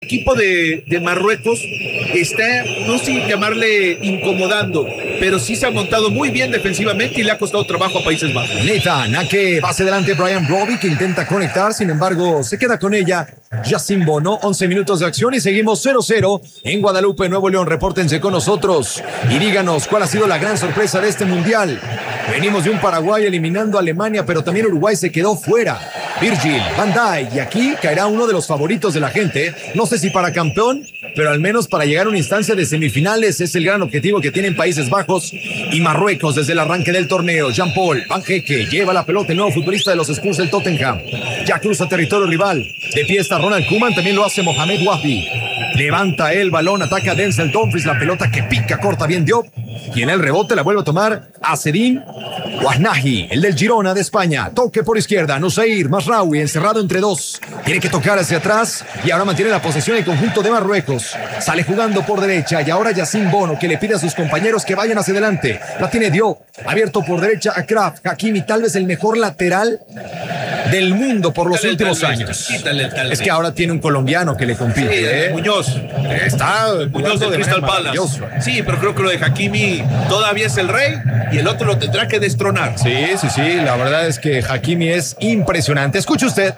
equipo de Marruecos está, no sé llamarle incomodando, pero sí se ha montado muy bien defensivamente y le ha costado trabajo a Países Bajos. Nathan, a que pase delante Brian Brobby, que intenta conectar, sin embargo se queda con ella Yacine Bono. 11 minutos de acción y seguimos 0-0 en Guadalupe, Nuevo León. Repórtense con nosotros y díganos cuál ha sido la gran sorpresa de este mundial. Venimos de un Paraguay eliminando a Alemania, pero también Uruguay se quedó fuera. Virgil van Dijk, y aquí caerá uno de los favoritos de la gente. No sé si para campeón, pero al menos para llegar a una instancia de semifinales. Es el gran objetivo que tienen Países Bajos y Marruecos desde el arranque del torneo. Jean-Paul Van Hecke lleva la pelota, el nuevo futbolista de los Spurs del Tottenham. Ya cruza territorio rival. De pie está Ronald Koeman, también lo hace Mohamed Wahbi. Levanta el balón, ataca Denzel Dumfries, la pelota que pica, corta bien Diop. Y en el rebote la vuelve a tomar Azedin Ouahnahi, el del Girona de España. Toque por izquierda, Nusair Mazraoui encerrado entre dos. Tiene que tocar hacia atrás y ahora mantiene la posesión el conjunto de Marruecos. Sale jugando por derecha y ahora Yacine Bono, que le pide a sus compañeros que vayan hacia adelante. La tiene Diop, abierto por derecha a Kraft. Hakimi, tal vez el mejor lateral del mundo por los últimos años. Es que ahora tiene un colombiano que le compite. Sí, Muñoz. Está Muñoz de Crystal Palace. Sí, pero creo que lo de Hakimi todavía es el rey y el otro lo tendrá que destronar. Sí, la verdad es que Hakimi es impresionante. Escuche usted.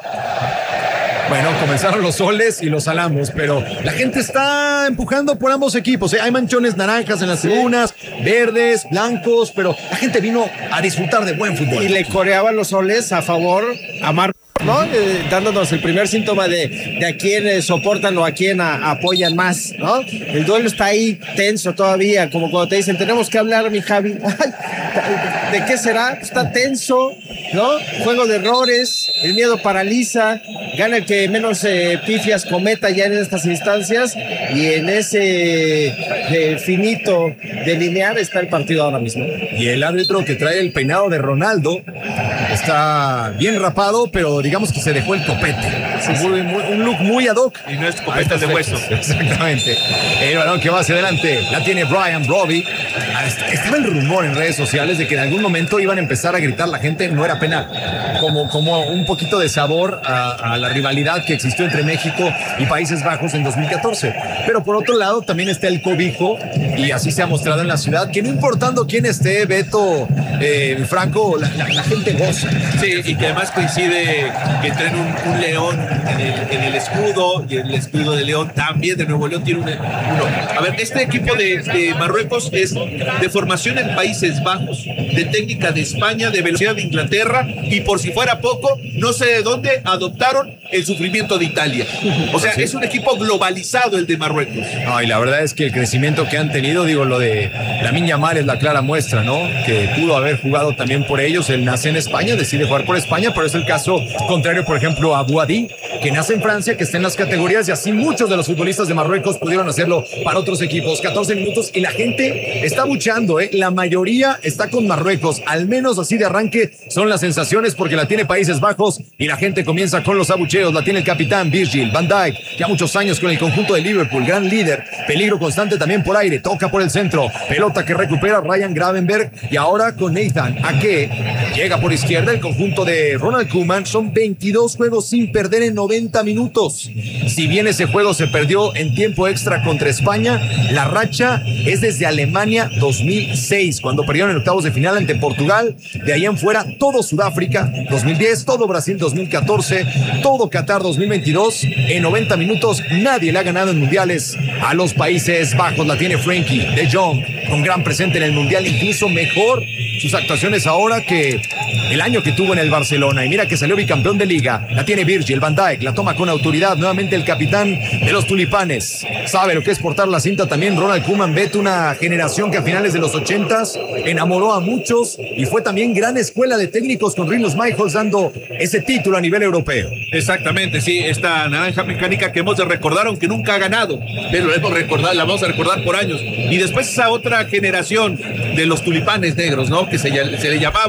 Bueno, comenzaron los soles y los alamos, pero la gente está empujando por ambos equipos. Hay manchones naranjas en las tribunas, verdes, blancos, pero la gente vino a disfrutar de buen fútbol. Y le coreaban los soles a favor a Marco, ¿no? Dándonos el primer síntoma de a quién soportan o a quién apoyan más, ¿no? El duelo está ahí tenso todavía, como cuando te dicen, tenemos que hablar, mi Javi. ¿De qué será? Está tenso, ¿no? Juego de errores, el miedo paraliza, gana el que menos pifias cometa ya en estas instancias, y en ese finito de linear está el partido ahora mismo. Y el árbitro, que trae el peinado de Ronaldo, está bien rapado, pero digamos que se dejó el copete. Un look muy ad hoc. Y no es copete de hueso. Exactamente. El balón que va hacia adelante la tiene Brian Brobby. Estaba el rumor en redes sociales de que en algún momento iban a empezar a gritar la gente, no era penal. Como un poquito de sabor a la rivalidad que existió entre México y Países Bajos en 2014. Pero por otro lado también está el cobijo, y así se ha mostrado en la ciudad, que no importando quién esté, Beto, Franco, la gente goza. Sí, y que además coincide que traen un león en el escudo, y el escudo de León también de Nuevo León tiene uno. A ver, este equipo de Marruecos es de formación en Países Bajos, de técnica de España, de velocidad de Inglaterra, y por si fuera poco, no sé de dónde adoptaron el sufrimiento de Italia. O sea, ¿sí? Es un equipo globalizado el de Marruecos. No, y la verdad es que el crecimiento que han tenido, digo, lo de Lamine Yamal es la clara muestra, ¿no? Que pudo haber jugado también por ellos. Él nace en España, decide jugar por España, pero es el caso contrario, por ejemplo, a Bouhaddi, que nace en Francia, que está en las categorías, y así muchos de los futbolistas de Marruecos pudieron hacerlo para otros equipos. 14 minutos y la gente está buchando, ¿eh? La mayoría está con Marruecos, al menos así de arranque son las sensaciones, porque la tiene Países Bajos y la gente comienza con los abucheos. La tiene el capitán Virgil van Dijk, ya muchos años con el conjunto de Liverpool, gran líder, peligro constante también por aire, toca por el centro, pelota que recupera Ryan Gravenberch, y ahora con Nathan Ake, llega por izquierda el conjunto de Ronald Koeman. Son 22 juegos sin perder en 90 minutos. Si bien ese juego se perdió en tiempo extra contra España, la racha es desde Alemania 2006, cuando perdieron en octavos de final ante Portugal. De ahí en fuera, todo Sudáfrica 2010, todo Brasil 2014, todo Qatar 2022. En 90 minutos nadie le ha ganado en mundiales a los Países Bajos. La tiene Frenkie de Jong, con gran presente en el mundial, incluso mejor sus actuaciones ahora que el año que tuvo en el Barcelona. Y mira que salió bicampeón de liga. La tiene Virgil van Dijk, la toma con autoridad nuevamente el capitán de los tulipanes. Sabe lo que es portar la cinta también Ronald Koeman. Vete, una generación que a finales de los 80s enamoró a muchos y fue también gran escuela de técnicos, con Rinus Michels dando ese título a nivel europeo. Exactamente, sí, esta naranja mecánica que hemos de recordar, aunque nunca ha ganado, pero la vamos a recordar por años. Y después esa otra generación de los tulipanes negros, ¿no? Que se le llamaba,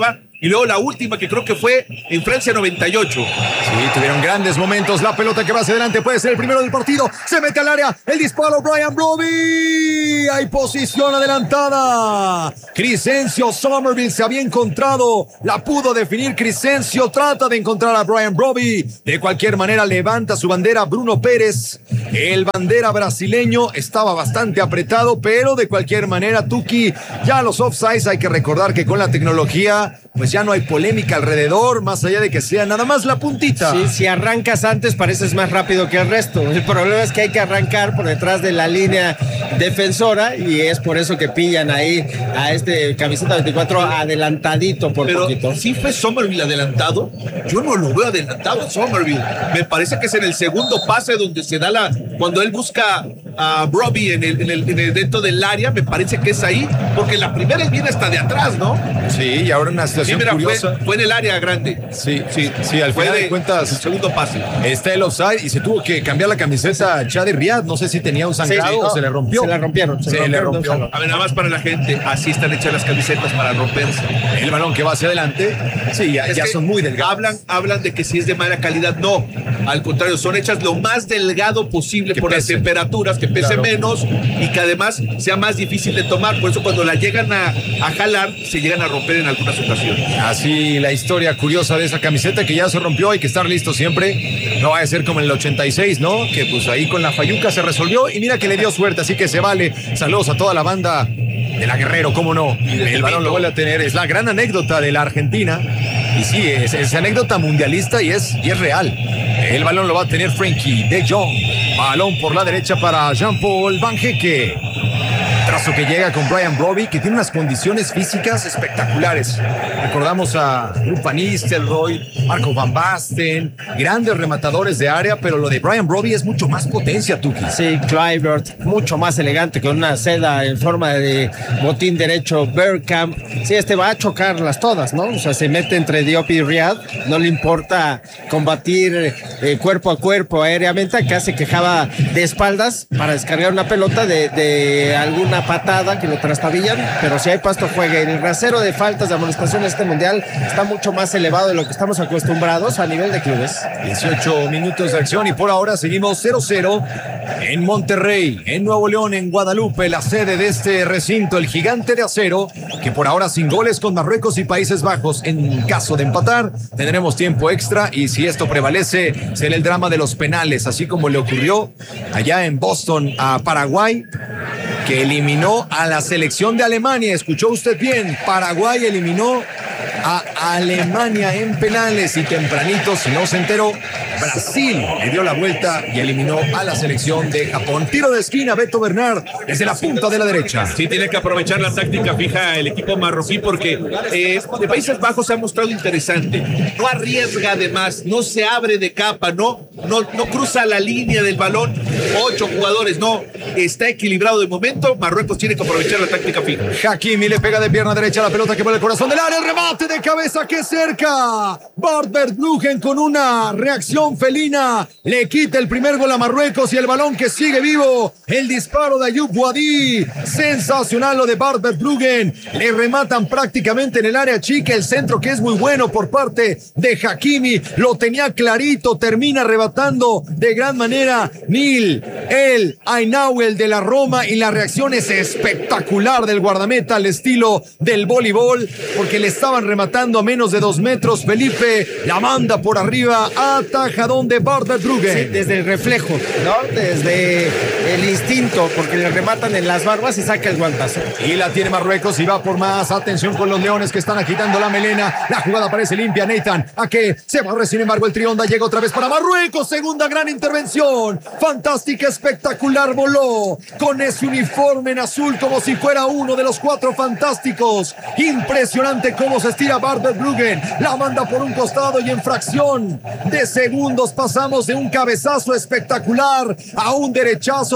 y luego la última que creo que fue en Francia 98. Sí, tuvieron grandes momentos. La pelota que va hacia adelante puede ser el primero del partido. Se mete al área. El disparo, Brian Brobbey. Hay posición adelantada. Crescencio Somerville se había encontrado. La pudo definir Crescencio. Trata de encontrar a Brian Brobbey. De cualquier manera levanta su bandera Bruno Pérez. El bandera brasileño estaba bastante apretado, pero de cualquier manera, Tuki, ya los offsides hay que recordar que con la tecnología pues ya no hay polémica alrededor, más allá de que sea nada más la puntita. Sí, si arrancas antes pareces más rápido que el resto. El problema es que hay que arrancar por detrás de la línea defensora y es por eso que pillan ahí a este camiseta 24 adelantadito por poquito. Pero sí fue Somerville adelantado. Yo no lo veo adelantado a Somerville. Me parece que es en el segundo pase donde se da cuando él busca a Brobbey en el dentro del área, me parece que es ahí, porque la primera viene hasta de atrás, ¿no? Sí, y ahora una situación curiosa. Fue en el área grande. Sí, al final de cuentas, el segundo pase. Está el offside y se tuvo que cambiar la camiseta Chadi Riyad. No sé si tenía un sangrado o se le rompió. Se la rompieron. Se le rompió. A ver, nada más para la gente, así están hechas las camisetas para romperse. El balón que va hacia adelante, sí, ya son muy delgados. Hablan de que si es de mala calidad, no. Al contrario, son hechas lo más delgado posible por las temperaturas, que pese menos y que además sea más difícil de tomar. Por eso cuando la llegan a jalar, se llegan a romper en algunas ocasiones. Así la historia curiosa de esa camiseta que ya se rompió, hay que estar listo siempre. No va a ser como en el 86, ¿no? Que pues ahí con la Fayuca se resolvió y mira que le dio suerte, así que se vale. Saludos a toda la banda de la Guerrero, cómo no. El balón lo vuelve a tener, es la gran anécdota de la Argentina. Y sí, es anécdota mundialista y es real. El balón lo va a tener Frenkie de Jong. Balón por la derecha para Jean-Paul Van Hecke. Trazo que llega con Brian Brobbey, que tiene unas condiciones físicas espectaculares. Recordamos a Ruud van Nistelrooy, Marco van Basten, grandes rematadores de área, pero lo de Brian Brobbey es mucho más potencia, Tuki. Sí, Kluivert, mucho más elegante, con una seda en forma de botín derecho, Bergkamp. Sí, va a chocarlas todas, ¿no? O sea, se mete entre Diop y Riyad, no le importa combatir cuerpo a cuerpo aéreamente. Acá se quejaba de espaldas para descargar una pelota de alguna patada que lo trastabillan, pero si hay pasto juega. El rasero de faltas de amonestación este mundial está mucho más elevado de lo que estamos acostumbrados a nivel de clubes. 18 minutos de acción y por ahora seguimos 0-0 en Monterrey, en Nuevo León, en Guadalupe, la sede de este recinto, el Gigante de Acero, que por ahora sin goles con Marruecos y Países Bajos. En caso de empatar, tendremos tiempo extra y si esto prevalece, será el drama de los penales, así como le ocurrió allá en Boston a Paraguay, que eliminó a la selección de Alemania. Escuchó usted bien, Paraguay eliminó a Alemania en penales y tempranito, si no se enteró, Brasil le dio la vuelta y eliminó a la selección de Japón. Tiro de esquina, Beto Bernard, desde la punta de la derecha. Sí, tiene que aprovechar la táctica fija el equipo marroquí porque de Países Bajos se ha mostrado interesante. No arriesga de más, no se abre de capa, no cruza la línea del balón. 8 jugadores, no, está equilibrado de momento. Marruecos tiene que aprovechar la táctica fija. Hakimi le pega de pierna derecha la pelota que vuelve el corazón del área, el remate de cabeza que cerca. Bart Verbruggen con una reacción felina le quita el primer gol a Marruecos y el balón que sigue vivo. El disparo de Ayoub Boadi, sensacional lo de Bart Verbruggen. Le rematan prácticamente en el área chica, el centro que es muy bueno por parte de Hakimi, lo tenía clarito, termina arrebatando de gran manera Nil El Ainaoui de la Roma y la reacción es espectacular del guardameta al estilo del voleibol porque le estaban rematando a menos de 2 metros. Felipe la manda por arriba, atajadón de Bart Verbruggen. Sí, desde el reflejo, ¿no? Desde el instinto, porque le rematan en las barbas y saca el guantazo. Y la tiene Marruecos y va por más. Atención con los leones que están agitando la melena. La jugada parece limpia. Nathan a que se barre, sin embargo el Trionda llega otra vez para Marruecos. Segunda gran intervención, fantástica, espectacular. Voló con ese uniforme en azul como si fuera uno de los 4 fantásticos. Impresionante cómo se estira Bart Verbruggen, la manda por un costado y en fracción de segundos pasamos de un cabezazo espectacular a un derechazo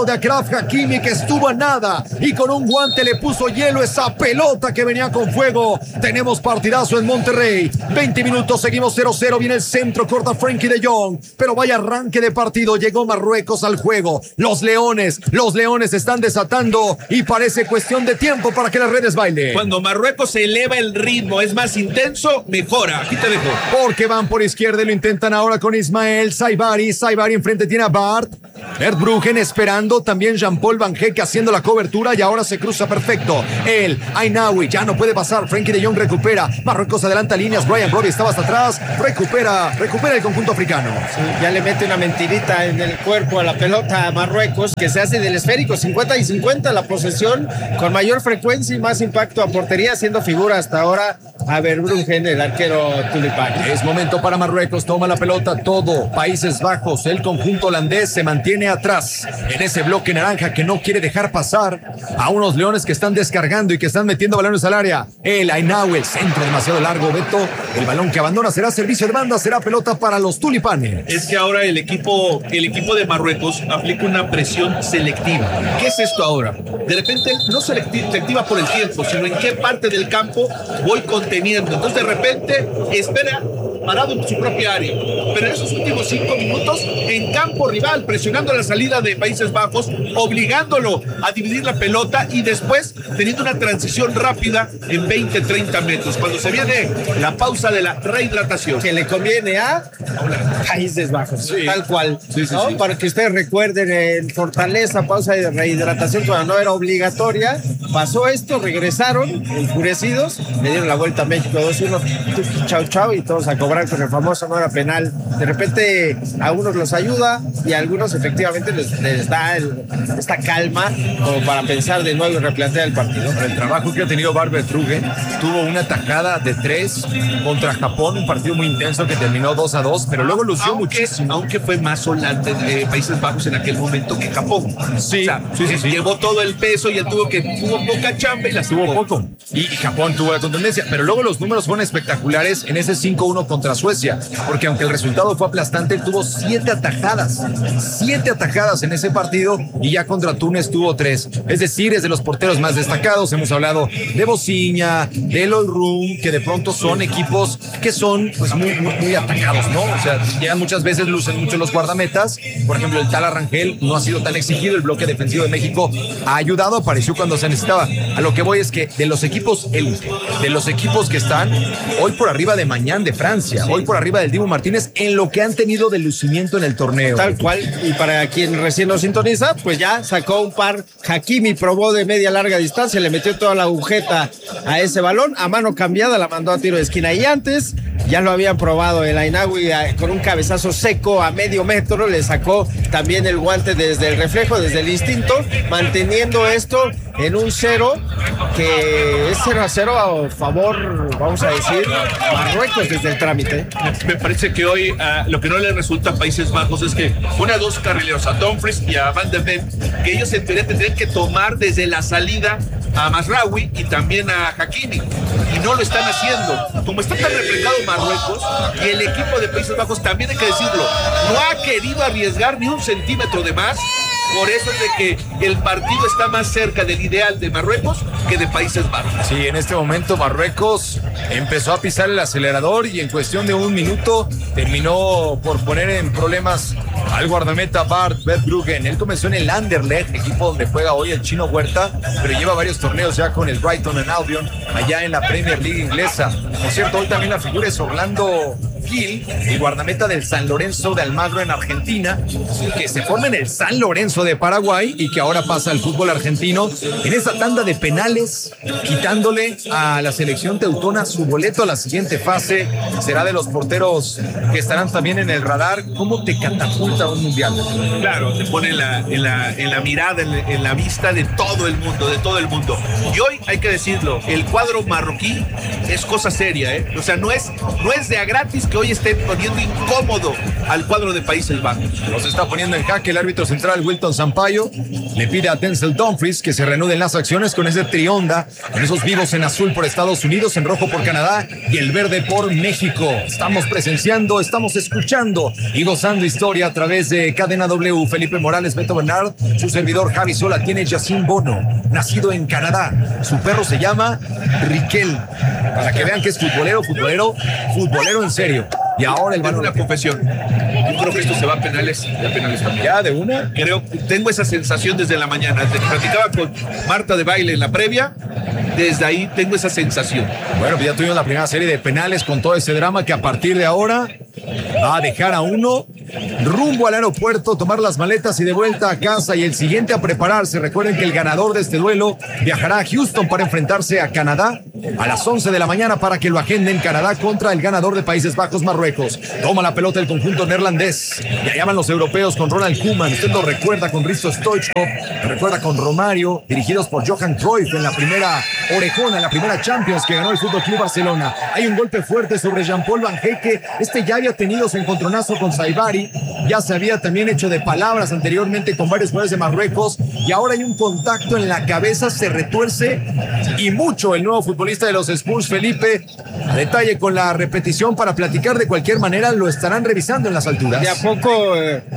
de Achraf Hakimi, que estuvo a nada y con un guante le puso hielo esa pelota que venía con fuego. Tenemos partidazo en Monterrey. 20 minutos, seguimos 0-0. Viene el centro, corta Frenkie de Jong. Pero vaya arranque de partido. Llegó Marruecos al juego. Los leones están desatando y parece cuestión de tiempo para que las redes bailen. Cuando Marruecos se eleva el ritmo, es más intenso, mejora. Aquí te dejo. Porque van por izquierda y lo intentan ahora con Ismael Saibari. Saibari enfrente tiene a Bart. Bruggen esperando. También Jean-Paul Van Heck haciendo la cobertura y ahora se cruza perfecto. El Ainaoui ya no puede pasar. Frenkie de Jong recupera. Marruecos adelanta líneas. Brian Brody estaba hasta atrás. Recupera el conjunto africano. Sí, ya le mete una mentirita en el cuerpo a la pelota a Marruecos, que se hace del esférico. 50 y 50 la posesión, con mayor frecuencia y más impacto a portería, siendo figura hasta ahora a Verbruggen, el arquero tulipán. Es momento para Marruecos. Toma la pelota todo. Países Bajos. El conjunto holandés se mantiene atrás en ese bloque naranja que no quiere dejar pasar a unos leones que están descargando y que están metiendo balones al área. El Ainaoui, el centro demasiado largo. Beto, el balón que abandona será servicio de banda, será pelota para los tulipanes. Es que ahora el equipo de Marruecos aplica una presión selectiva. ¿Qué es esto ahora? De repente no selectiva por el tiempo, sino en qué parte del campo voy conteniendo. Entonces de repente espera parado en su propia área, pero en esos últimos 5 minutos en campo rival, presionando la salida de Países Bajos, obligándolo a dividir la pelota y después teniendo una transición rápida en 20-30 metros, cuando se viene la pausa de la rehidratación. Que le conviene a Países Bajos, sí, tal cual, sí, ¿no? Sí. Para que ustedes recuerden, en Fortaleza, pausa de rehidratación cuando no era obligatoria, pasó esto, regresaron enfurecidos, le dieron la vuelta a México 2-1, chau chau, y todos a cobrar con el famoso no era penal. De repente a unos los ayuda y a algunos efectivamente les da esta calma como para pensar de nuevo y replantear el partido. El trabajo que ha tenido Verbruggen, tuvo una tajada de 3 contra Japón, un partido muy intenso que terminó 2-2, pero luego lució muchísimo. Aunque fue más Holanda, Países Bajos en aquel momento que Japón. Sí, o sea, sí. Llevó todo el peso y él tuvo poca chamba y la tuvo poco. Y Japón tuvo la contundencia, pero luego los números fueron espectaculares en ese 5-1 contra Suecia, porque aunque el resultado fue aplastante, él tuvo 7 atajadas en ese partido y ya contra Túnez tuvo 3. Es decir, es de los porteros más destacados. Hemos hablado de Bociña, de Olrum, que de pronto son equipos que son pues muy atacados, ¿no? O sea, ya muchas veces lucen mucho los guardametas. Por ejemplo, el Tala Rangel no ha sido tan exigido. El bloque defensivo de México ha ayudado, apareció cuando se necesitaba. A lo que voy es que de los equipos élite, de los equipos que están hoy por arriba de Mañán de Francia, hoy por arriba del Dibu Martínez, en lo que han tenido de lucimiento en el torneo. Tal cual, y para quien recién nos sintoniza, pues ya sacó un par. Hakimi probó de media larga distancia, le metió toda la agujeta a ese balón, a mano cambiada la mandó a tiro de esquina, y antes ya lo habían probado el Ainaoui con un cabezazo seco a medio metro, le sacó también el guante desde el reflejo, desde el instinto, manteniendo esto en un 0, que es 0-0 a favor, vamos a decir, Marruecos desde el trámite. Me parece que hoy lo que no le resulta a Países Bajos es que pone a 2 carrileros, a Dumfries y a Van de Ven, que ellos en teoría tendrían que tomar desde la salida a Mazraoui y también a Hakimi, y no lo están haciendo. Como está tan replegado Marruecos, y el equipo de Países Bajos, también hay que decirlo, no ha querido arriesgar ni un centímetro de más. Por eso es de que el partido está más cerca del ideal de Marruecos que de Países Bajos. Sí, en este momento Marruecos empezó a pisar el acelerador y en cuestión de 1 minuto terminó por poner en problemas al guardameta Bart Verbruggen. Él comenzó en el Anderlecht, equipo donde juega hoy el Chino Huerta, pero lleva varios torneos ya con el Brighton and Albion, allá en la Premier League inglesa. Por cierto, hoy también la figura es Orlando Gil, el guardameta del San Lorenzo de Almagro en Argentina, que se forma en el San Lorenzo de Paraguay y que ahora pasa al fútbol argentino en esa tanda de penales, quitándole a la selección teutona su boleto a la siguiente fase. Será de los porteros que estarán también en el radar. ¿Cómo te catapulta a un mundial? Claro, te pone en la mirada, en la vista de todo el mundo, Y hoy hay que decirlo, el cuadro marroquí es cosa seria, ¿eh? O sea, no es de a gratis que que hoy esté poniendo incómodo al cuadro de Países Bajos. Los está poniendo en jaque el árbitro central Wilton Sampaio. Le pide a Denzel Dumfries que se reanuden las acciones con ese trionda, con esos vivos en azul por Estados Unidos, en rojo por Canadá y el verde por México. Estamos presenciando, estamos escuchando y gozando historia a través de Cadena W. Felipe Morales, Beto Bernard, su servidor Javi Sola tiene Yacine Bono, nacido en Canadá. Su perro se llama Riquel. Para que vean que es futbolero en serio. Y ahora el balón. Una confesión. Yo creo que esto se va a penales también. ¿Ya de una? Tengo esa sensación desde la mañana. Desde que platicaba con Marta de Baile en la previa, desde ahí tengo esa sensación. Bueno, pues ya tuvimos la primera serie de penales con todo ese drama que a partir de ahora va a dejar a uno rumbo al aeropuerto, tomar las maletas y de vuelta a casa, y el siguiente a prepararse. Recuerden que el ganador de este duelo viajará a Houston para enfrentarse a Canadá a las 11 de la mañana para que lo agenden. Canadá contra el ganador de Países Bajos, Marruecos. Toma la pelota el conjunto neerlandés. Y allá van los europeos con Ronald Koeman. Usted lo recuerda con Risto Stoichkov, lo recuerda con Romario, dirigidos por Johan Cruyff en la primera orejona, en la primera Champions que ganó el Fútbol Club Barcelona. Hay un golpe fuerte sobre Jean-Paul Van Hecke. Ya había tenido su encontronazo con Saibari, ya se había también hecho de palabras anteriormente con varios jugadores de Marruecos, y ahora hay un contacto en la cabeza, se retuerce y mucho el nuevo futbolista de los Spurs, Felipe. A detalle con la repetición para platicar. De cualquier manera lo estarán revisando en las alturas. De a poco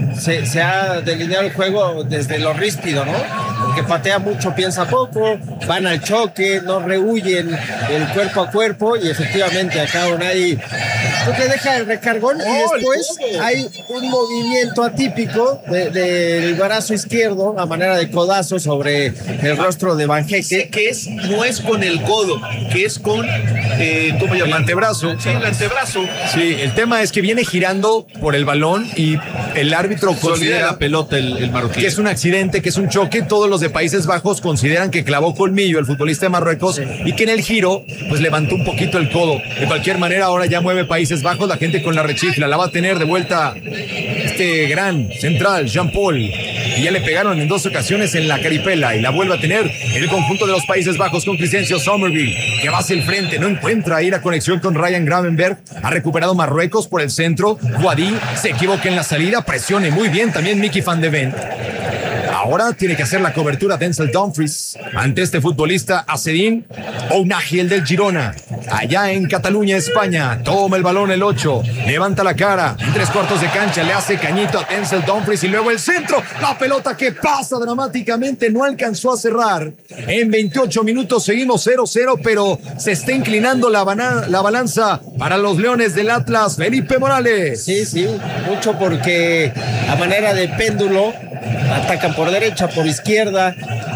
se ha delineado el juego desde lo ríspido, ¿no? Porque patea mucho, piensa poco, van al choque, no rehuyen el cuerpo a cuerpo, y efectivamente acá Unai te deja el recargón y después hay un movimiento atípico del brazo izquierdo a manera de codazo sobre el rostro de Van Hecke, que no es con el codo, que es con ¿cómo llama? El antebrazo. Sí, el antebrazo. Sí, el tema es que viene girando por el balón y el árbitro considera la pelota el marroquí, que es un accidente, que es un choque. Todos los de Países Bajos consideran que clavó colmillo el futbolista de Marruecos, y que en el giro pues levantó un poquito el codo. De cualquier manera ahora ya mueve Países Bajos, la gente con la rechifla, la va a tener de vuelta este gran central Jean-Paul, y ya le pegaron en 2 ocasiones en la caripela, y la vuelve a tener el conjunto de los Países Bajos con Crescencio Somerville, que va hacia el frente, no encuentra ahí la conexión con Ryan Gravenberg. Ha recuperado Marruecos por el centro. Guadí se equivoca en la salida, presione muy bien también Mickey van de Ven. Ahora tiene que hacer la cobertura Denzel Dumfries ante este futbolista Azedine Ounahi, el del Girona, allá en Cataluña, España. Toma el balón el 8, levanta la cara en 3/4 de cancha, le hace cañito a Denzel Dumfries y luego el centro, la pelota que pasa dramáticamente, no alcanzó a cerrar. En 28 minutos seguimos 0-0, pero se está inclinando la balanza para los Leones del Atlas. Felipe Morales. Sí, mucho, porque a manera de péndulo atacan por derecha, por izquierda,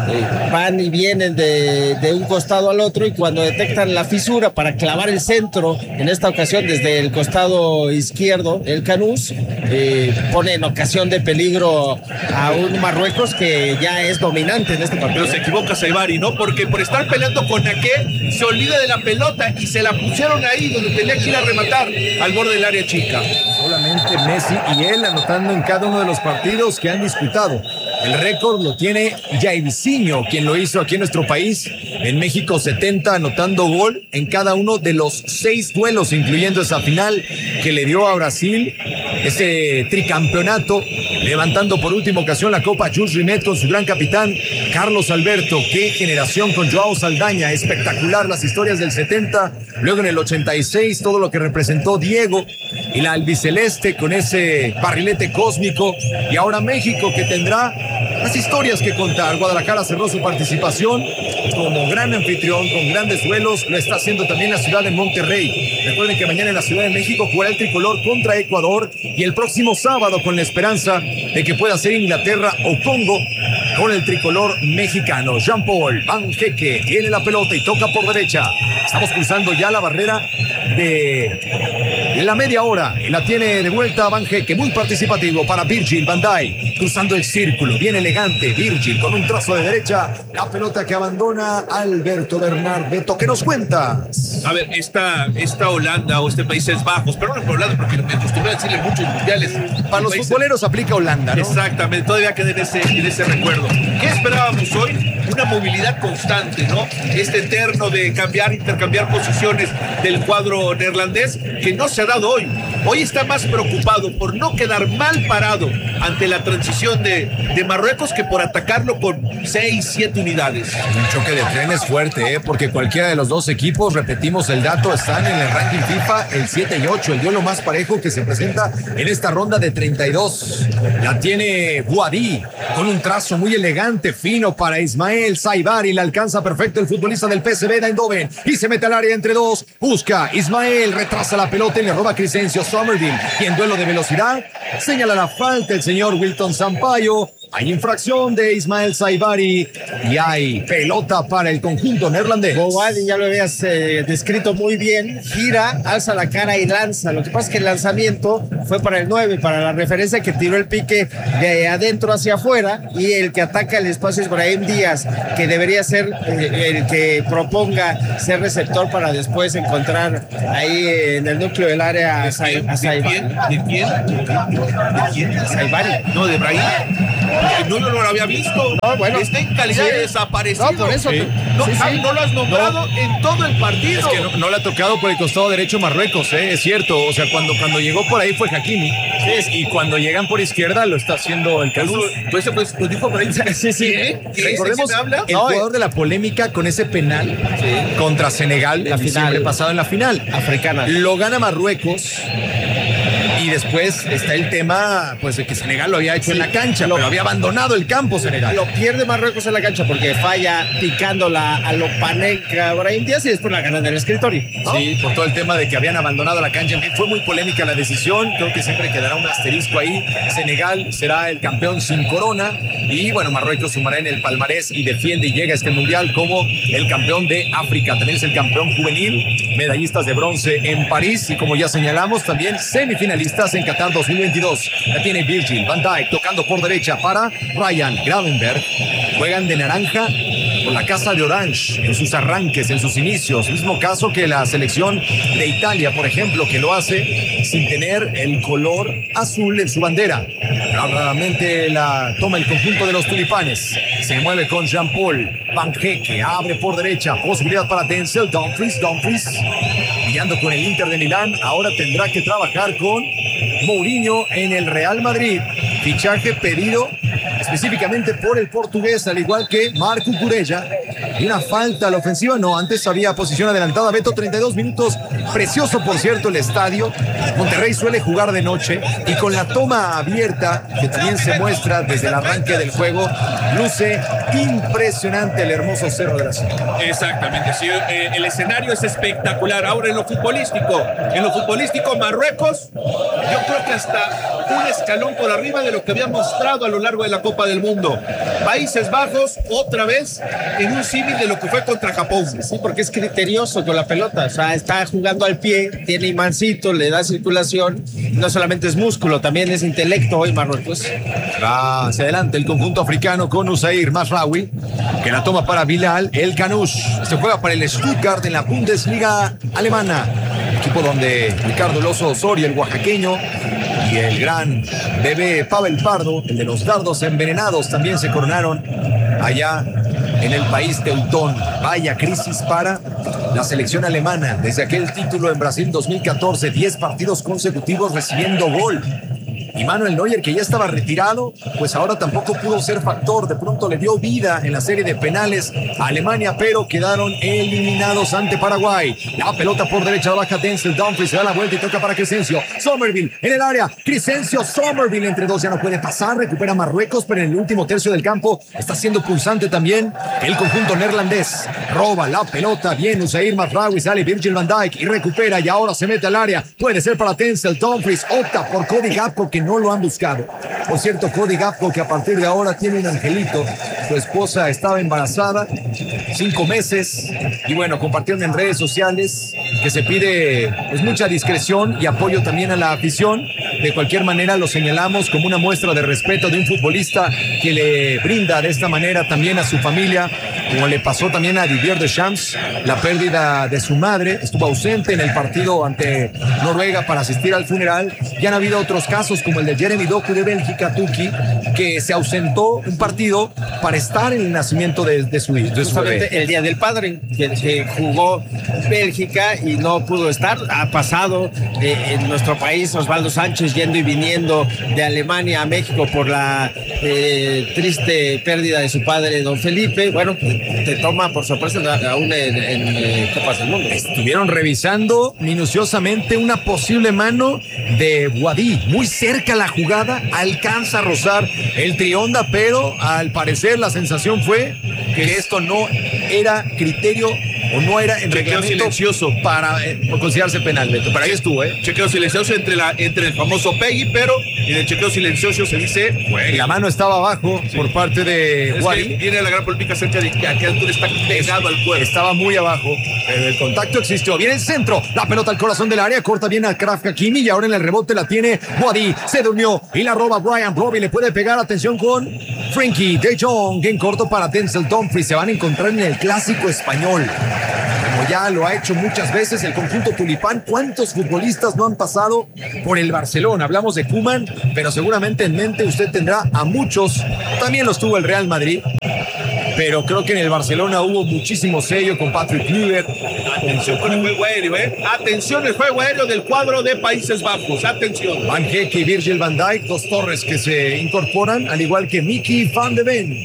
van y vienen de un costado al otro, y cuando detectan la fisura para clavar el centro, en esta ocasión desde el costado izquierdo, el Canús pone en ocasión de peligro a un Marruecos que ya es dominante en este partido. Pero se equivoca Saibari, ¿no? Porque por estar peleando con aquel se olvida de la pelota y se la pusieron ahí donde tenía que ir a rematar, al borde del área chica. Solamente Messi y él anotando en cada uno de los partidos que han disputado. El récord lo tiene Jairzinho, quien lo hizo aquí en nuestro país, en México 70, anotando gol en cada uno de los 6 duelos, incluyendo esa final que le dio a Brasil ese tricampeonato, levantando por última ocasión la Copa Jules Rimet con su gran capitán Carlos Alberto. Qué generación con Joao Saldaña, espectacular las historias del 70, luego en el 86 todo lo que representó Diego y la albiceleste con ese barrilete cósmico, y ahora México, que tendrá las historias que contar. Guadalajara cerró su participación como gran anfitrión con grandes duelos, lo está haciendo también la ciudad de Monterrey. Recuerden que mañana en la Ciudad de México jugará el tricolor contra Ecuador, y el próximo sábado con la esperanza de que pueda ser Inglaterra o Congo con el tricolor mexicano. Jean-Paul Van Hecke tiene la pelota y toca por derecha. Estamos cruzando ya la barrera de la media hora y la tiene de vuelta Van Hecke, muy participativo para Virgil van Dijk, cruzando el círculo, bien elegante Virgil con un trazo de derecha, la pelota que abandona Alberto Bernard. Beto, ¿qué nos cuentas? A ver, esta Holanda o este Países Bajos, pero no es Holanda porque me acostumbré a decirle muchos mundiales. Para los futboleros aplica Holanda, ¿no? Exactamente, todavía queda en ese recuerdo. ¿Qué esperábamos hoy? Una movilidad constante, ¿no? Este eterno de intercambiar posiciones del cuadro neerlandés, que no se ha dado hoy. hoy está más preocupado por no quedar mal parado ante la transición de Marruecos que por atacarlo con 6, 7 unidades. Un choque de trenes fuerte, porque cualquiera de los dos equipos, repetimos el dato, están en el ranking FIFA el 7 y 8, el duelo más parejo que se presenta en esta ronda de 32. La tiene Bouhaddi con un trazo muy elegante, fino para Ismael Saibari, le alcanza perfecto el futbolista del PSV Eindhoven y se mete al área entre dos, busca Ismael, retrasa la pelota y le roba a Crescencio Somerville, y en duelo de velocidad señala la falta el señor Wilton Sampaio. Hay infracción de Ismael Saibari y hay pelota para el conjunto neerlandés. Bouhaddi, ya lo habías descrito muy bien, gira, alza la cara y lanza. Lo que pasa es que el lanzamiento fue para el 9, para la referencia que tiró el pique de adentro hacia afuera, y el que ataca el espacio es Brahim Díaz, que debería ser el que proponga ser receptor para después encontrar ahí en el núcleo del área a Saibari. ¿De quién? Saibari. No, de Brahim. No lo había visto. No, bueno. Está en calidad de desaparecido. No, por eso. Sí. No lo has nombrado en todo el partido. Es que no le ha tocado por el costado derecho Marruecos, es cierto. O sea, cuando llegó por ahí fue Hakimi. Y cuando llegan por izquierda lo está haciendo el Canú. Pues lo dijo por ahí. Sí. Recordemos el jugador de la polémica con ese penal contra Senegal la diciembre pasado en la final africana. Lo gana Marruecos. Y después está el tema, pues, de que Senegal lo había hecho en la cancha, pero había abandonado el campo Senegal. Lo pierde Marruecos en la cancha porque falla picándola a lo Panenka Brahim Díaz y después la ganan en el escritorio, ¿no? Sí, por todo el tema de que habían abandonado la cancha. En fin, fue muy polémica la decisión. Creo que siempre quedará un asterisco ahí. Senegal será el campeón sin corona. Y bueno, Marruecos sumará en el palmarés y defiende y llega a este mundial como el campeón de África. También es el campeón juvenil, medallistas de bronce en París. Y como ya señalamos, también semifinalistas en Qatar 2022. La tiene Virgil van Dijk tocando por derecha para Ryan Gravenberch. Juegan de naranja con la casa de Orange en sus arranques, en sus inicios. Mismo caso que la selección de Italia, por ejemplo, que lo hace sin tener el color azul en su bandera. Nuevamente la toma el conjunto de los tulipanes. Se mueve con Jean-Paul Van Hecke, abre por derecha, posibilidad para Denzel Dumfries, brillando con el Inter de Milán. Ahora tendrá que trabajar con Mourinho en el Real Madrid. Fichaje pedido específicamente por el portugués, al igual que Marco Cucurella. Y una falta a la ofensiva. No, antes había posición adelantada. Beto, 32 minutos. Precioso, por cierto, el estadio. Monterrey suele jugar de noche y con la toma abierta, que también se muestra desde el arranque del juego, luce impresionante el hermoso Cerro de la Sierra. Exactamente, sí, el escenario es espectacular. Ahora en lo futbolístico Marruecos, yo creo que hasta un escalón por arriba de lo que había mostrado a lo largo de la Copa del Mundo. Países Bajos, otra vez, en un símil de lo que fue contra Japón. Sí, porque es criterioso con la pelota, o sea, está jugando al pie, tiene imancito, le da circulación, no solamente es músculo, también es intelecto hoy Marruecos. Va hacia adelante el conjunto africano con Usair Mazraoui, que la toma para Bilal El Kanoush. Se juega para el Stuttgart en la Bundesliga alemana, equipo donde Ricardo El Oso Osorio, el oaxaqueño, y el gran bebé Pavel Pardo, el de los dardos envenenados, también se coronaron allá en el país teutón. Vaya crisis para la selección alemana. Desde aquel título en Brasil 2014, 10 partidos consecutivos recibiendo gol. Y Manuel Neuer, que ya estaba retirado, pues ahora tampoco pudo ser factor. De pronto le dio vida en la serie de penales a Alemania, pero quedaron eliminados ante Paraguay. La pelota por derecha, baja Denzel Dumfries, se da la vuelta y toca para Crescencio Somerville en el área. Crescencio Somerville entre dos, ya no puede pasar, recupera Marruecos, pero en el último tercio del campo está siendo pulsante también el conjunto neerlandés. Roba la pelota, bien Usair Mazraoui, sale Virgil van Dijk y recupera, y ahora se mete al área. Puede ser para Denzel Dumfries, opta por Cody Gakpo, que no lo han buscado. Por cierto, Cody Gakpo, que a partir de ahora tiene un angelito. Su esposa estaba embarazada, 5 meses, y bueno, compartieron en redes sociales que se pide pues mucha discreción y apoyo también a la afición, De cualquier manera lo señalamos como una muestra de respeto de un futbolista que le brinda de esta manera también a su familia, como le pasó también a Didier Deschamps, la pérdida de su madre. Estuvo ausente en el partido ante Noruega para asistir al funeral. Ya han habido otros casos como el de Jeremy Doku de Bélgica, Tuki, que se ausentó un partido para estar en el nacimiento de su bebé. El Día del Padre, que jugó Bélgica y no pudo estar. Ha pasado en nuestro país Osvaldo Sánchez yendo y viniendo de Alemania a México por la triste pérdida de su padre, don Felipe. Bueno, te toma por sorpresa aún en Copas del Mundo. Estuvieron revisando minuciosamente una posible mano de Boadí. Muy cerca la jugada, alcanza a rozar el trionda, pero al parecer la sensación fue que esto no era criterio o no era en reglamento silencioso para considerarse penal, Beto. Pero ahí estuvo, Chequeo silencioso entre el famoso Peggy, pero en el chequeo silencioso se dice... La mano estaba abajo por parte de Boadí. Viene la gran polémica acerca de que a qué altura está pegado al cuerpo. Estaba muy abajo, pero el contacto existió. Viene el centro, la pelota al corazón del área, corta bien a Kraf Hakimi y ahora en el rebote la tiene Boadí. Se durmió y la roba Brian Brobby. Le puede pegar, atención con Frenkie de Jong en corto para Denzel Dumfries. Se van a encontrar en el clásico español, como ya lo ha hecho muchas veces el conjunto tulipán. ¿Cuántos futbolistas no han pasado por el Barcelona? Hablamos de Koeman, pero seguramente en mente usted tendrá a muchos. También los tuvo el Real Madrid, pero creo que en el Barcelona hubo muchísimo sello con Patrick Kluivert. Atención con el juego aéreo, Atención el juego aéreo del cuadro de Países Bajos. Atención. Van Heek y Virgil van Dijk, dos torres que se incorporan, al igual que Mickey van de Ven.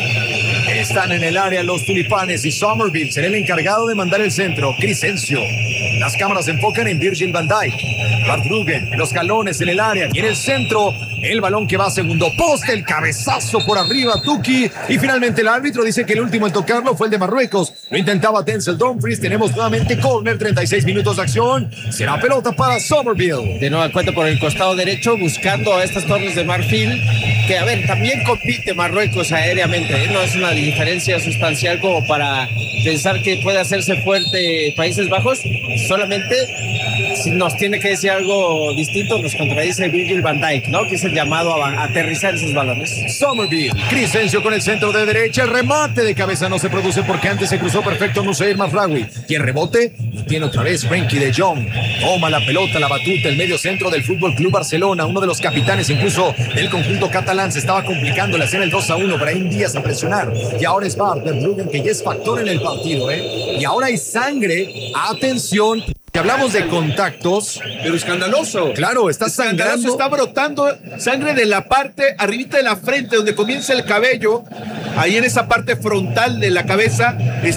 Están en el área los tulipanes y Somerville será el encargado de mandar el centro. Crescencio. Las cámaras se enfocan en Virgil van Dijk. Bart Bruggen, los galones en el área y en el centro. El balón que va a segundo poste, el cabezazo por arriba, Tuki. Y finalmente el árbitro dice que el último en tocarlo fue el de Marruecos. Lo intentaba Denzel Dumfries. Tenemos nuevamente córner, 36 minutos de acción. Será pelota para Somerville. De nueva cuenta por el costado derecho, buscando a estas torres de marfil. Que, a ver, también compite Marruecos aéreamente. No es una diferencia sustancial como para pensar que puede hacerse fuerte Países Bajos. Solamente si nos tiene que decir algo distinto, nos contradice Virgil van Dijk, ¿no? Que es el llamado a aterrizar esos balones. Somerville, Crescencio con el centro de derecha, el remate de cabeza no se produce porque antes se cruzó perfecto Nusayr Mazraoui. Y el rebote tiene otra vez Frenkie de Jong. Toma la pelota, la batuta, el medio centro del Fútbol Club Barcelona, uno de los capitanes incluso del conjunto catalán. Se estaba complicando le hacían el 2-1, Brahim Díaz a presionar. Y ahora es Bart Bruggen, que ya es factor en el partido, Y ahora hay sangre. Atención. Hablamos de contactos, pero escandaloso. Claro, está sangrando. Está brotando sangre de la parte arribita de la frente, donde comienza el cabello. Ahí en esa parte frontal de la cabeza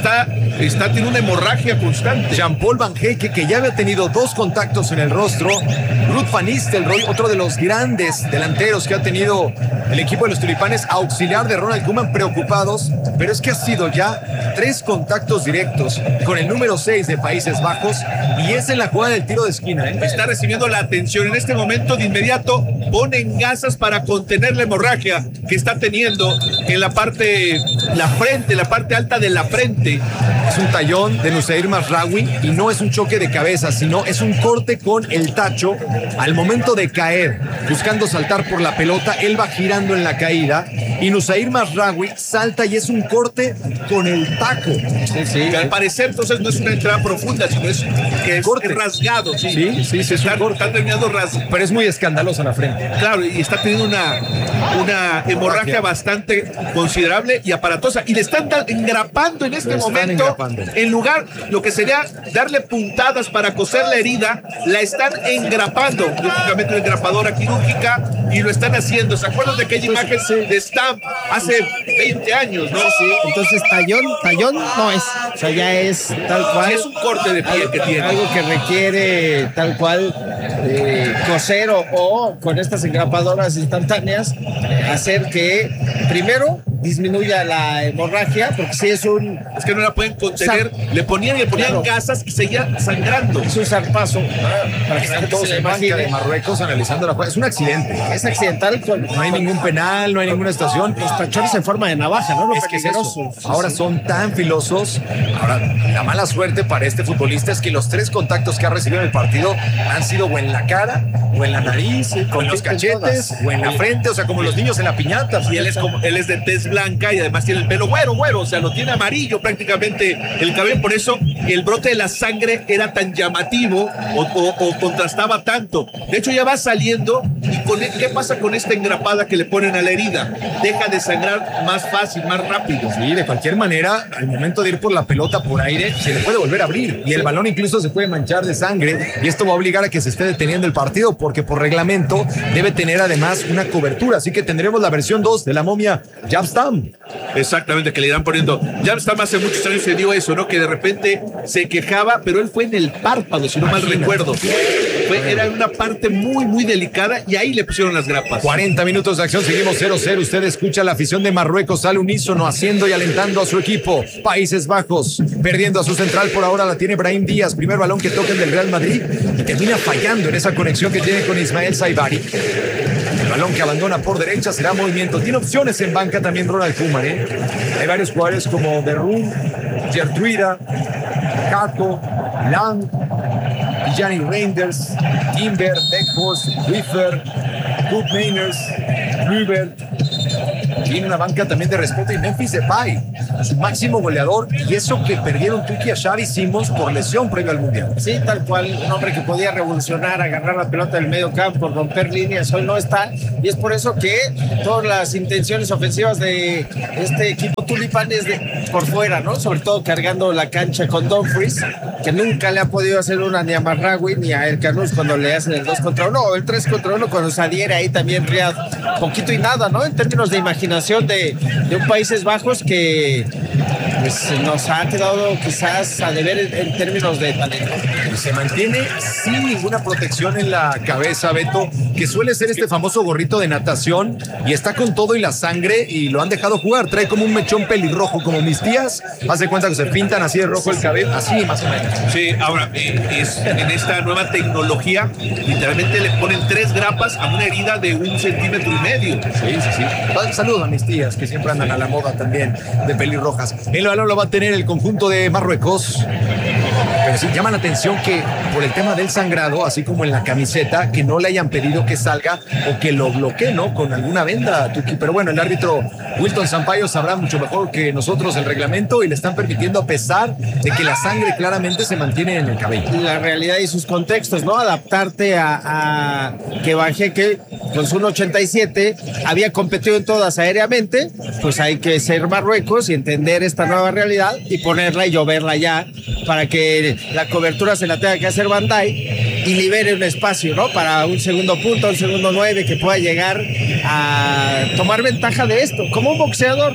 tiene una hemorragia constante. Jean-Paul Van Heek, que ya había tenido 2 contactos en el rostro. Ruud van Nistelrooy, otro de los grandes delanteros que ha tenido el equipo de los tulipanes, auxiliar de Ronald Koeman, preocupados. Pero es que ha sido ya 3 contactos directos con el número 6 de Países Bajos. Y es en la jugada del tiro de esquina. Está recibiendo la atención en este momento. De inmediato ponen gasas para contener la hemorragia que está teniendo en la parte alta de la frente. Es un tallón de Nusayr Mazraoui y no es un choque de cabeza, sino es un corte con el tacho. Al momento de caer, buscando saltar por la pelota, él va girando en la caída y Nusayr Mazraoui salta y es un corte con el taco. Sí. Que al parecer entonces no es una entrada profunda, sino es que es rasgado. Sí, es un corte. Está terminando rasgado. Pero es muy escandalosa la frente. Claro, y está teniendo una hemorragia bastante considerable y aparatosa. Y le están engrapando en este momento. En lugar, lo que sería darle puntadas para coser la herida, la están engrapando. Lógicamente una engrapadora quirúrgica y lo están haciendo. ¿Se acuerdan de aquella imagen de Stamp hace 20 años, no? Sí, entonces tallón no es. O sea, ya es tal cual. Sí, es un corte de piel que tiene. Algo que requiere tal cual coser o con estas engrapadoras instantáneas hacer que primero disminuya la hemorragia, porque si es un... Es que no la pueden contener, le ponían claro, gasas y seguía sangrando. Es un zarpazo. Para que están todos en banca de Marruecos analizando la jugada. Es un accidente. Es accidental. No hay ningún penal, no hay ninguna estación. Los tachones en forma de navaja, ¿no? Es que es eso. Ahora son tan filosos. Ahora, la mala suerte para este futbolista es que los 3 contactos que ha recibido en el partido han sido o en la cara o en la nariz, con los cachetes, o en la frente, o sea, como los niños en la piñata. Y él es de tez blanca y además tiene el pelo güero, o sea, lo tiene amarillo prácticamente el cabello, por eso el brote de la sangre era tan llamativo o contrastaba tanto. De hecho, ya va saliendo y ¿qué pasa con esta engrapada que le ponen a la herida? Deja de sangrar más fácil, más rápido. Sí, de cualquier manera, al momento de ir por la pelota por aire, se le puede volver a abrir y el balón incluso se puede manchar de sangre y esto va a obligar a que se esté deteniendo el partido porque por reglamento debe tener además una cobertura, así que tendremos la versión 2 de la momia Jaap Stam. Exactamente, que le irán poniendo. Jaap Stam hace muchos años se dio eso, ¿no? Que de repente se quejaba, pero él fue en el párpado, si no mal recuerdo. Era una parte muy, muy delicada y ahí le pusieron las grapas. 40 minutos de acción, seguimos 0-0. Usted escucha la afición de Marruecos al unísono, haciendo y alentando a su equipo. Países Bajos, perdiendo a su central por ahora, la tiene Brahim Díaz. Primer balón que toca el del Real Madrid y termina fallando en esa conexión que tiene con Ismael Saibari. El balón que abandona por derecha será movimiento. Tiene opciones en banca también Ronald Koeman, ¿eh? Hay varios jugadores como Berrún, Gertruida, Kato, Lang, Gianni Reinders, Timber, Beckhorst, Wiffer, Kurt Meiners, Rubert. Tiene una banca también de respeto y Memphis Depay, su máximo goleador, y eso que perdieron Tuki a Xavi Simons por lesión previo al Mundial. Sí, tal cual, un hombre que podía revolucionar, agarrar la pelota del medio campo, romper líneas, hoy no está, y es por eso que todas las intenciones ofensivas de este equipo tulipán es por fuera, ¿no? Sobre todo cargando la cancha con Dumfries, que nunca le ha podido hacer una ni a Marraoui ni a El Canús cuando le hacen el 2 contra 1 o el 3 contra 1 cuando saliera ahí también Riyad, poquito y nada, ¿no? En términos de imaginación de un Países Bajos que pues, nos ha quedado quizás a deber en términos de talento. Se mantiene sin ninguna protección en la cabeza, Beto, que suele ser este famoso gorrito de natación y está con todo y la sangre y lo han dejado jugar. Trae como un mechón pelirrojo como mis tías. Hace cuenta que se pintan así de rojo el cabello, así más o menos. Sí, ahora, en esta nueva tecnología, literalmente le ponen 3 grapas a una herida de 1,5 centímetros. Sí. Saludos a mis tías que siempre andan a la moda también de pelirrojas. El balón lo va a tener el conjunto de Marruecos. Pero sí llama la atención que por el tema del sangrado, así como en la camiseta, que no le hayan pedido que salga o que lo bloquee, ¿no? Con alguna venda, Tuki. Pero bueno, el árbitro Wilton Sampaio sabrá mucho mejor que nosotros el reglamento y le están permitiendo a pesar de que la sangre claramente se mantiene en el cabello. La realidad y sus contextos, ¿no? Adaptarte a que Bajé, que con su 1.87 había competido en todas aéreamente, pues hay que ser Marruecos y entender esta nueva realidad y ponerla y lloverla ya para que la cobertura se la tenga que hacer Van Dijk y libere un espacio, ¿no? Para un segundo punto, un segundo 9 que pueda llegar a tomar ventaja de esto. Como un boxeador,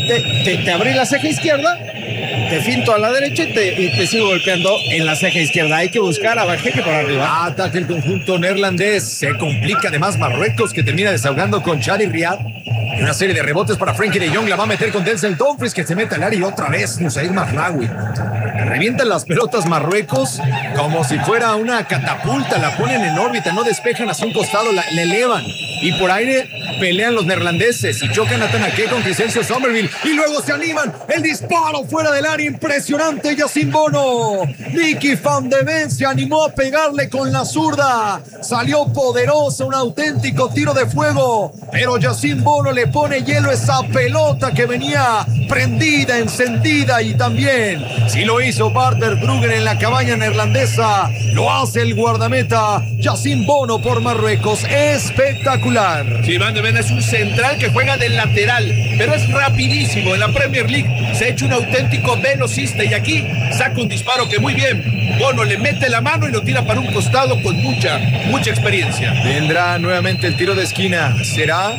te abrí la ceja izquierda, te finto a la derecha y te sigo golpeando en la ceja izquierda. Hay que buscar a Bajé por arriba. Ataque el conjunto neerlandés. Se complica además Marruecos, que termina desahogando con Chari Riyad. Y una serie de rebotes para Frenkie de Jong. La va a meter con Denzel Dumfries, que se mete al área y otra vez Nusair Mazraoui. Revientan las pelotas Marruecos como si fuera una catapulta. La ponen en órbita, no despejan hacia un costado, la elevan. Y por aire pelean los neerlandeses y chocan a Tanaké con Crescencio Somerville. Y luego se animan. El disparo fuera del área. Impresionante, Yacine Bono. Nicky Van de Ven se animó a pegarle con la zurda. Salió poderoso, un auténtico tiro de fuego. Pero Yacine Bono le pone hielo a esa pelota que venía prendida, encendida. Y también, si lo hizo Barter Bruggen en la cabaña neerlandesa, lo hace el guardameta Yacine Bono por Marruecos. Espectacular. Sí, Van de Ven es un central que juega del lateral, pero es rapidísimo. En la Premier League se ha hecho un auténtico velocista y aquí saca un disparo que muy bien. Bono le mete la mano y lo tira para un costado con mucha experiencia. Vendrá nuevamente el tiro de esquina. Será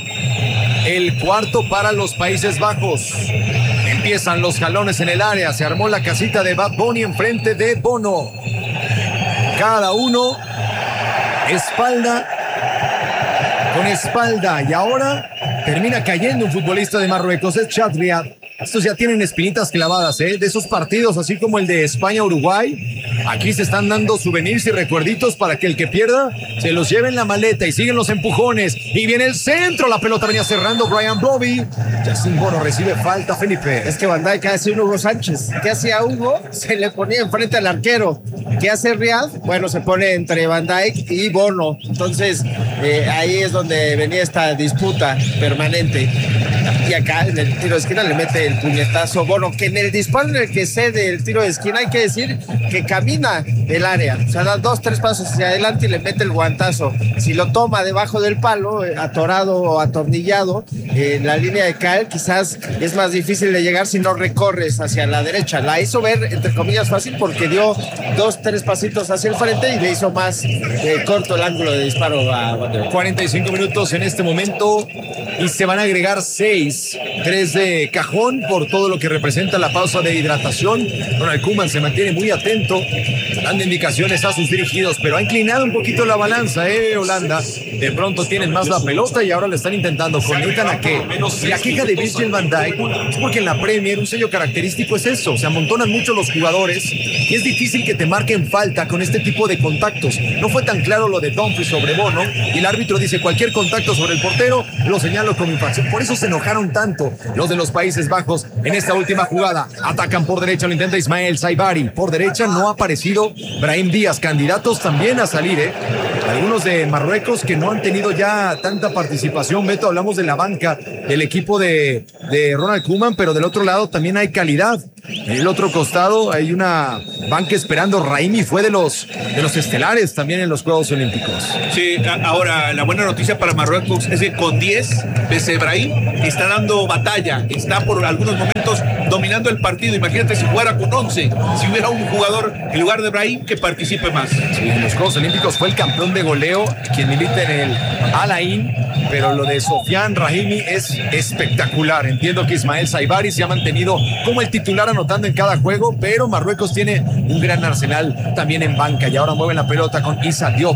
el cuarto para los Países Bajos. Empiezan los jalones en el área. Se armó la casita de Bad Bunny enfrente de Bono. Cada uno espalda con espalda. Y ahora termina cayendo un futbolista de Marruecos. Es Chad Riyad. Estos ya tienen espinitas clavadas, ¿eh? De esos partidos, así como el de España-Uruguay. Aquí se están dando souvenirs y recuerditos para que el que pierda se los lleve en la maleta y siguen los empujones. Y viene el centro, la pelota venía cerrando Brian Brobby. Yacine Bono recibe falta, Felipe. Es que Van Dijk hace un Hugo Sánchez. ¿Qué hacía Hugo? Se le ponía enfrente al arquero. ¿Qué hace Riyad? Bueno, se pone entre Van Dijk y Bono. Entonces, ahí es donde venía esta disputa permanente. Y acá en el tiro de esquina le mete el puñetazo Bono, que en el disparo en el que cede el tiro de esquina hay que decir que camina el área. O sea, da 2-3 pasos hacia adelante y le mete el guantazo. Si lo toma debajo del palo, atorado o atornillado, en la línea de Kyle, quizás es más difícil de llegar si no recorres hacia la derecha. La hizo ver, entre comillas, fácil porque dio 2-3 pasitos hacia el frente y le hizo más corto el ángulo de disparo a Van Dijk. 45 minutos en este momento y se van a agregar 6, 3 de cajón por todo lo que representa la pausa de hidratación. Ronald Koeman se mantiene muy atento, dando indicaciones a sus dirigidos, pero ha inclinado un poquito la balanza, Holanda. De pronto tienen más la pelota y ahora le están intentando con Nathan Ake. La queja de Virgil van Dijk es porque en la Premier un sello característico es eso, se amontonan mucho los jugadores y es difícil que te marquen falta con este tipo de contactos. No fue tan claro lo de Dumfries sobre Bono y el árbitro dice cualquier contacto sobre el portero lo señalo como infracción. Por eso se enojaron tanto los de los Países Bajos en esta última jugada. Atacan por derecha, lo intenta Ismael Saibari. Por derecha no ha aparecido Brahim Díaz, candidatos también a salir, algunos de Marruecos que no han tenido ya tanta participación. Beto, hablamos de la banca del equipo de Ronald Koeman, pero del otro lado también hay calidad. En el otro costado hay una banca esperando. Raimi fue de los estelares también en los Juegos Olímpicos. Sí, ahora la buena noticia para Marruecos es que con 10, pese Brahim, está dando batalla, está por algunos momentos dominando el partido. Imagínate si jugara con 11, si hubiera un jugador en lugar de Brahim que participe más. Sí, en los Juegos Olímpicos fue el campeón de goleo, quien milita en el Al Ain, pero lo de Sofiane Rahimi es espectacular. Entiendo que Ismael Saibari se ha mantenido como el titular anotando en cada juego, pero Marruecos tiene un gran arsenal también en banca y ahora mueven la pelota con Issa Diop.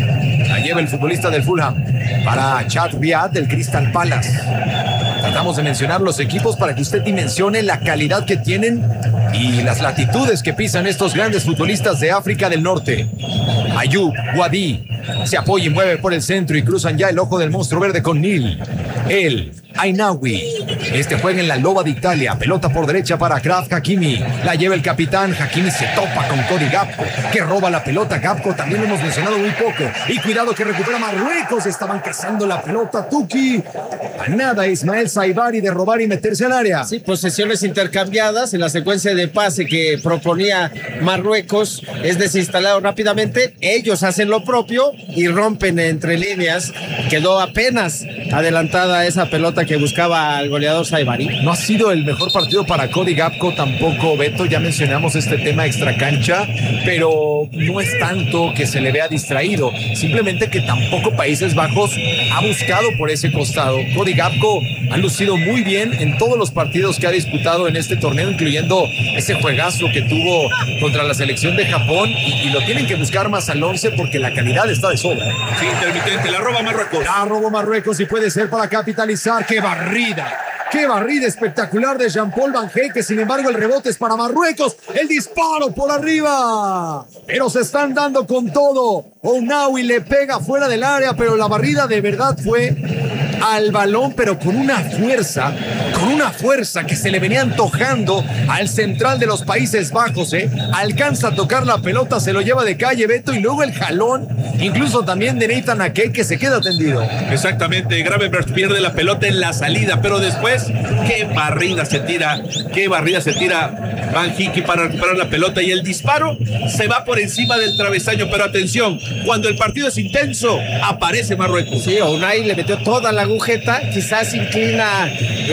La lleva el futbolista del Fulham para Chad Riyad del Crystal Palace. Tratamos de mencionar los equipos para que usted dimensione la calidad que tienen y las latitudes que pisan estos grandes futbolistas de África del Norte. Ayoub Wadi se apoya y mueve por el centro y cruzan ya el ojo del monstruo verde con Nil. El Ainawi. Este juega en la Loba de Italia. Pelota por derecha para Achraf Hakimi. La lleva el capitán. Hakimi se topa con Cody Gakpo, que roba la pelota. Gakpo también lo hemos mencionado muy poco. Y cuidado que recupera Marruecos. Estaban cazando la pelota. Tuki. A nada Ismael Saibari de robar y meterse al área. Sí, posesiones intercambiadas en la secuencia de pase que proponía Marruecos. Es desinstalado rápidamente. Ellos hacen lo propio y rompen entre líneas. Quedó apenas adelantada esa pelota que buscaba al goleador Saibari. No ha sido el mejor partido para Cody Gakpo tampoco, Beto. Ya mencionamos este tema extracancha, pero no es tanto que se le vea distraído, simplemente que tampoco Países Bajos ha buscado por ese costado. Cody Gakpo ha lucido muy bien en todos los partidos que ha disputado en este torneo, incluyendo ese juegazo que tuvo contra la selección de Japón, y lo tienen que buscar más al 11 porque la calidad está de sobra. Sí, intermitente, la roba Marruecos. La robó Marruecos y puede ser para capitalizar. ¡Qué barrida! ¡Qué barrida espectacular de Jean-Paul Van Hecke! Sin embargo, el rebote es para Marruecos. ¡El disparo por arriba! Pero se están dando con todo. Ounaoui le pega fuera del área, pero la barrida de verdad fue al balón, pero con una fuerza que se le venía antojando al central de los Países Bajos, alcanza a tocar la pelota, se lo lleva de calle, Beto, y luego el jalón, incluso también de Nathan Ake, que se queda tendido. Exactamente, Gravenberch pierde la pelota en la salida, pero después, qué barrida se tira Van Hecke para recuperar la pelota, y el disparo se va por encima del travesaño, pero atención, cuando el partido es intenso, aparece Marruecos. Sí, Unai le metió toda la agujeta, quizás inclina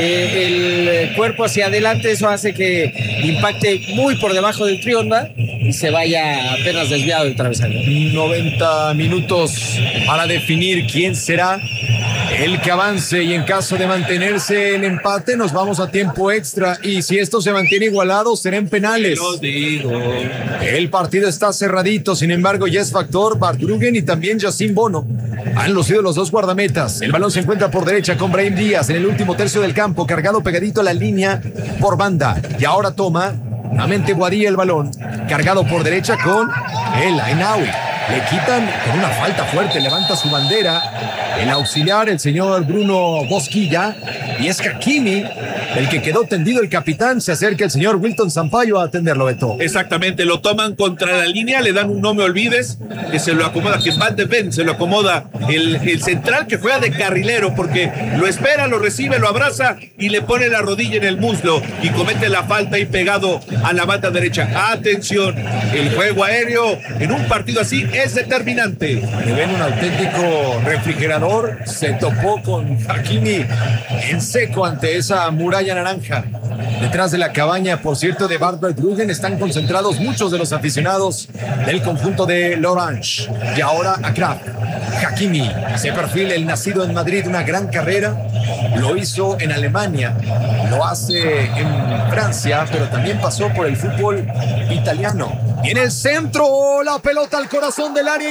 el cuerpo hacia adelante, eso hace que impacte muy por debajo del trionda y se vaya apenas desviado del travesaño. 90 minutos para definir quién será el que avance, y en caso de mantenerse el empate nos vamos a tiempo extra, y si esto se mantiene igualado será en penales. Los digo. El partido está cerradito, sin embargo ya es factor Bart Bruggen y también Yacine Bono. Han lucido los dos guardametas. El balón se encuentra por derecha con Brahim Díaz en el último tercio del campo, cargado pegadito a la línea por banda, y ahora toma nuevamente Wadi el balón, cargado por derecha con el Ainaoui. Le quitan con una falta fuerte, levanta su bandera el auxiliar, el señor Bruno Bosquilla, y es Hakimi el que quedó tendido. El capitán, se acerca el señor Wilton Sampaio a atenderlo, Beto. Exactamente, lo toman contra la línea, le dan un no me olvides, que se lo acomoda, que Van de Ven se lo acomoda el central, que juega de carrilero, porque lo espera, lo recibe, lo abraza y le pone la rodilla en el muslo y comete la falta y pegado a la banda derecha. Atención, el juego aéreo en un partido así es determinante. Le ven un auténtico refrigerador, se topó con Hakimi en seco ante esa muralla naranja. Detrás de la cabaña, por cierto, de Bart Verbruggen están concentrados muchos de los aficionados del conjunto de L'Orange. Y ahora Akrab Hakimi se perfila, el nacido en Madrid, una gran carrera. Lo hizo en Alemania, lo hace en Francia, pero también pasó por el fútbol italiano. Y en el centro, la pelota al corazón del área,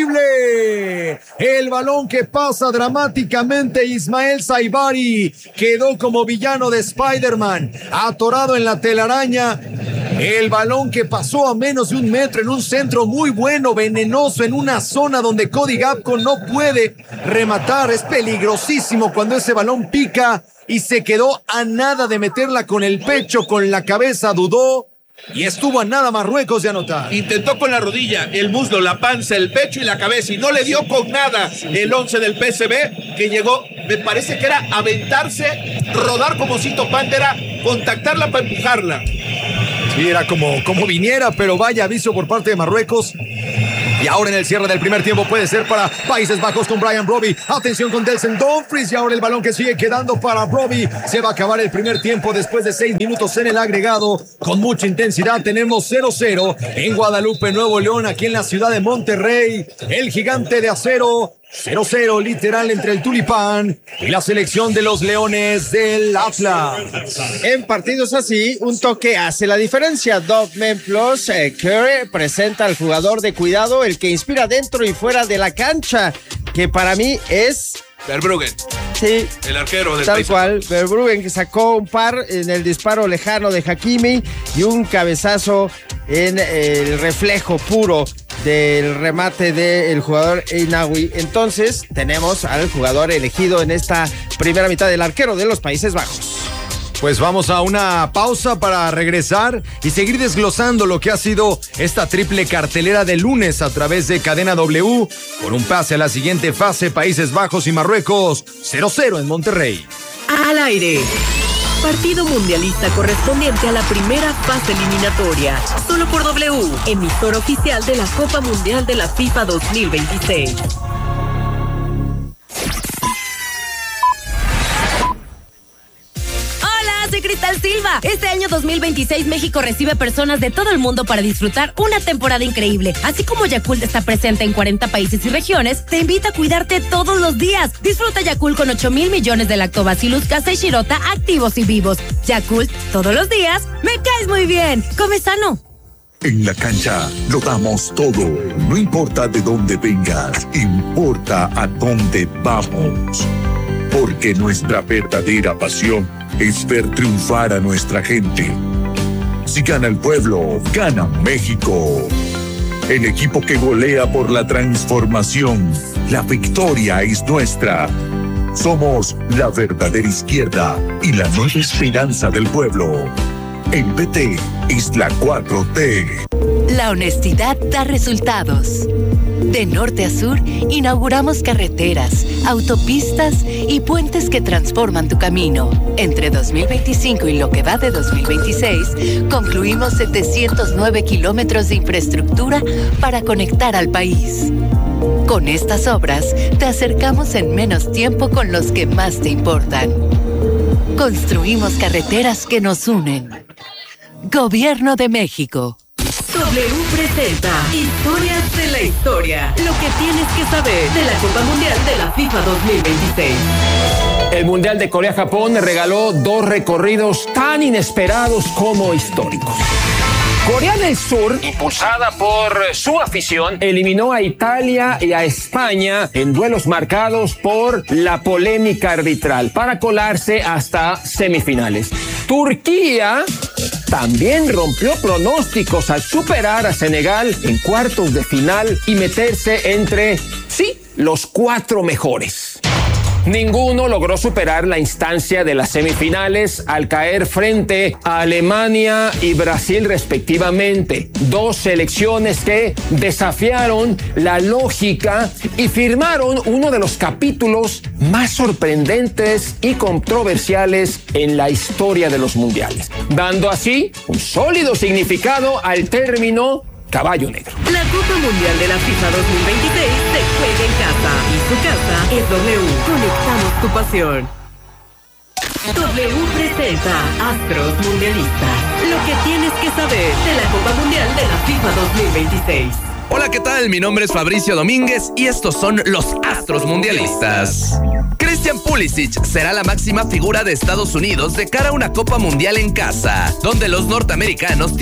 increíble. El balón que pasa dramáticamente, Ismael Saibari quedó como villano de Spider-Man, atorado en la telaraña. El balón que pasó a menos de 1 metro en un centro muy bueno, venenoso, en una zona donde Cody Gakpo no puede rematar. Es peligrosísimo cuando ese balón pica y se quedó a nada de meterla con el pecho, con la cabeza, dudó. Y estuvo a nada Marruecos de anotar. Intentó con la rodilla, el muslo, la panza, el pecho y la cabeza, y no le dio con nada el 11 del PSV, que llegó, me parece que era aventarse, rodar como Cito Pantera, contactarla para empujarla. Sí, era como viniera, pero vaya aviso por parte de Marruecos. Y ahora en el cierre del primer tiempo puede ser para Países Bajos con Brian Brobbey. Atención con Denzel Dumfries, y ahora el balón que sigue quedando para Brobbey. Se va a acabar el primer tiempo después de 6 minutos en el agregado. Con mucha intensidad tenemos 0-0 en Guadalupe, Nuevo León, aquí en la ciudad de Monterrey. El gigante de acero. 0-0 literal entre el Tulipán y la selección de los Leones del Atlas. En partidos así, un toque hace la diferencia. Dogman Plus Curry presenta al jugador de cuidado, el que inspira dentro y fuera de la cancha, que para mí es Verbruggen. Sí, el arquero del tal país. cual. Verbruggen, que sacó un par en el disparo lejano de Hakimi y un cabezazo en el reflejo puro del remate del jugador Einaoui. Entonces tenemos al jugador elegido en esta primera mitad, del arquero de los Países Bajos. Pues vamos a una pausa para regresar y seguir desglosando lo que ha sido esta triple cartelera de lunes a través de Cadena W, con un pase a la siguiente fase. Países Bajos y Marruecos, 0-0 en Monterrey. Al aire. Partido mundialista correspondiente a la primera fase eliminatoria. Solo por W, emisor oficial de la Copa Mundial de la FIFA 2026. Soy Cristal Silva. Este año 2026 México recibe personas de todo el mundo para disfrutar una temporada increíble. Así como Yakult está presente en 40 países y regiones, te invita a cuidarte todos los días. Disfruta Yakult con 8,000 millones de lactobacillus casei shirota activos y vivos. Yakult, todos los días, me caes muy bien. Come sano. En la cancha lo damos todo. No importa de dónde vengas, importa a dónde vamos. Porque nuestra verdadera pasión es ver triunfar a nuestra gente. Si gana el pueblo, gana México. El equipo que golea por la transformación. La victoria es nuestra. Somos la verdadera izquierda y la nueva esperanza del pueblo. El PT es la 4T. La honestidad da resultados. De norte a sur, inauguramos carreteras, autopistas y puentes que transforman tu camino. Entre 2025 y lo que va de 2026, concluimos 709 kilómetros de infraestructura para conectar al país. Con estas obras, te acercamos en menos tiempo con los que más te importan. Construimos carreteras que nos unen. Gobierno de México. W presenta Historias de la Historia. Lo que tienes que saber de la Copa Mundial de la FIFA 2026. El Mundial de Corea-Japón regaló 2 recorridos tan inesperados como históricos. Corea del Sur, impulsada por su afición, eliminó a Italia y a España en duelos marcados por la polémica arbitral para colarse hasta semifinales. Turquía también rompió pronósticos al superar a Senegal en cuartos de final y meterse entre, sí, los 4 mejores. Ninguno logró superar la instancia de las semifinales al caer frente a Alemania y Brasil respectivamente. 2 selecciones que desafiaron la lógica y firmaron uno de los capítulos más sorprendentes y controversiales en la historia de los mundiales, dando así un sólido significado al término Caballo Negro. La Copa Mundial de la FIFA 2026 se juega en casa y su casa es W. Conectamos tu pasión. W presenta Astros Mundialistas. Lo que tienes que saber de la Copa Mundial de la FIFA 2026. Hola, ¿qué tal? Mi nombre es Fabricio Domínguez y estos son los Astros Mundialistas. Christian Pulisic será la máxima figura de Estados Unidos de cara a una Copa Mundial en casa, donde los norteamericanos